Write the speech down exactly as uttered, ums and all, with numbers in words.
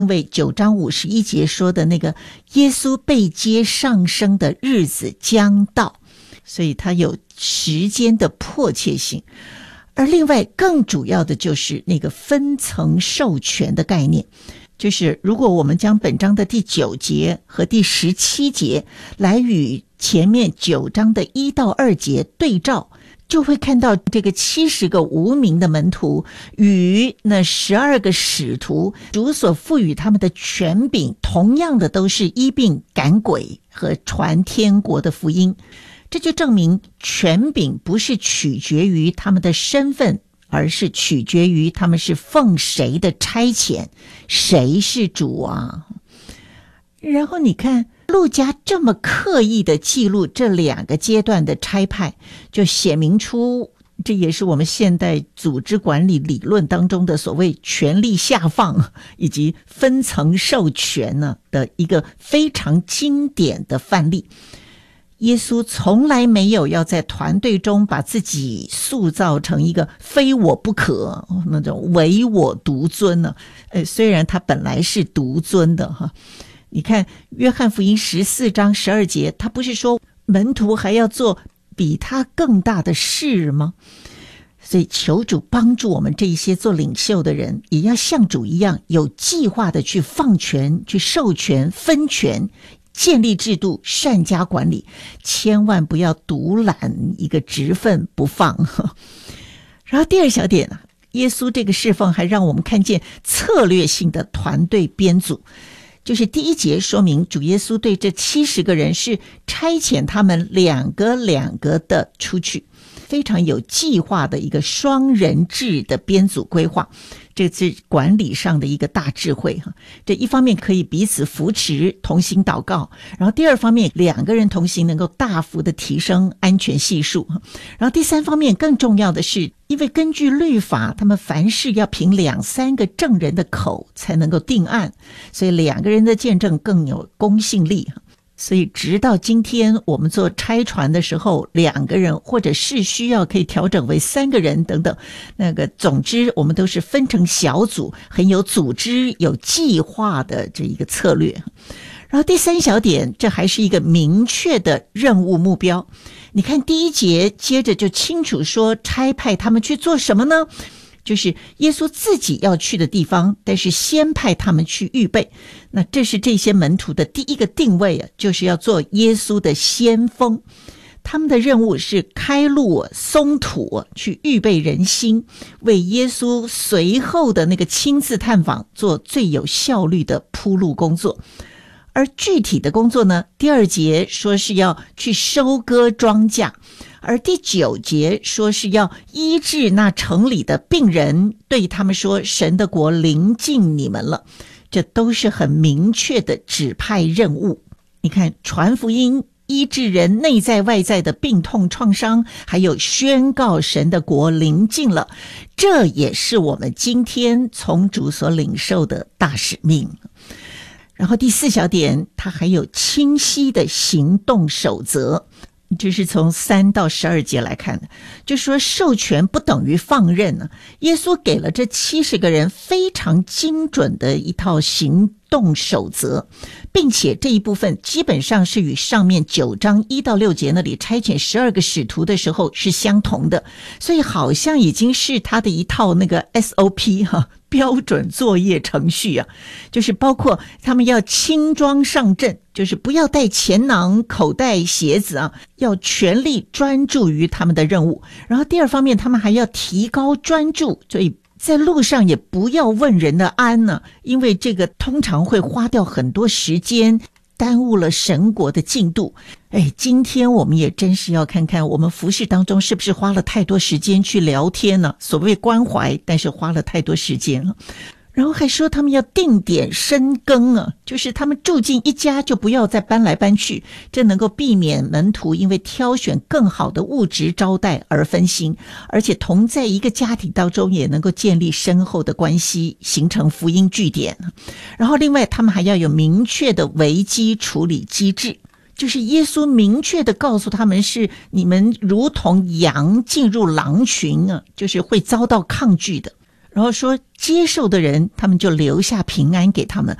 因为九章五十一节说的那个耶稣被接上升的日子将到，所以它有时间的迫切性。而另外更主要的就是那个分层授权的概念，就是如果我们将本章的第九节和第十七节来与前面九章的一到二节对照，就会看到这个七十个无名的门徒与那十二个使徒主所赋予他们的权柄，同样的都是医病赶鬼和传天国的福音。这就证明权柄不是取决于他们的身份，而是取决于他们是奉谁的差遣，谁是主啊。然后你看路加这么刻意的记录这两个阶段的差派，就显明出这也是我们现代组织管理理论当中的所谓权力下放以及分层授权呢的一个非常经典的范例。耶稣从来没有要在团队中把自己塑造成一个非我不可，那种唯我独尊呢。呃，虽然他本来是独尊的哈。你看约翰福音十四章十二节，他不是说门徒还要做比他更大的事吗？所以求主帮助我们这一些做领袖的人，也要像主一样有计划的去放权、去授权、分权，建立制度，善加管理，千万不要独揽一个职分不放。然后第二小点，耶稣这个侍奉还让我们看见策略性的团队编组。就是第一节说明主耶稣对这七十个人是差遣他们两个两个的出去，非常有计划的一个双人制的编组规划，这是管理上的一个大智慧。这一方面可以彼此扶持，同心祷告，然后第二方面两个人同行能够大幅的提升安全系数，然后第三方面更重要的是，因为根据律法他们凡事要凭两三个证人的口才能够定案，所以两个人的见证更有公信力。所以直到今天我们做差传的时候，两个人或者是需要可以调整为三个人等等，那个总之我们都是分成小组，很有组织有计划的这一个策略。然后第三小点，这还是一个明确的任务目标。你看第一节接着就清楚说差派他们去做什么呢？就是耶稣自己要去的地方，但是先派他们去预备。那这是这些门徒的第一个定位啊，就是要做耶稣的先锋。他们的任务是开路松土，去预备人心，为耶稣随后的那个亲自探访做最有效率的铺路工作。而具体的工作呢，第二节说是要去收割庄稼，而第九节说是要医治那城里的病人，对他们说神的国临近你们了。这都是很明确的指派任务。你看传福音，医治人内在外在的病痛创伤，还有宣告神的国临近了，这也是我们今天从主所领受的大使命。然后第四小点，它还有清晰的行动守则，这是从三到十二节来看的，就说授权不等于放任呢、啊。耶稣给了这七十个人非常精准的一套行动守则，并且这一部分基本上是与上面九章一到六节那里差遣十二个使徒的时候是相同的，所以好像已经是他的一套那个 S O P 哈、啊。标准作业程序啊，就是包括他们要轻装上阵，就是不要带钱囊、口袋、鞋子啊，要全力专注于他们的任务。然后第二方面，他们还要提高专注，所以在路上也不要问人的安呢、啊，因为这个通常会花掉很多时间，耽误了神国的进度。哎，今天我们也真是要看看我们服事当中是不是花了太多时间去聊天呢？所谓关怀，但是花了太多时间了。然后还说他们要定点深耕啊，就是他们住进一家就不要再搬来搬去，这能够避免门徒因为挑选更好的物质招待而分心，而且同在一个家庭当中也能够建立深厚的关系，形成福音据点。然后另外他们还要有明确的危机处理机制，就是耶稣明确的告诉他们是你们如同羊进入狼群啊，就是会遭到抗拒的。 然后说接受的人他们就留下平安给他们，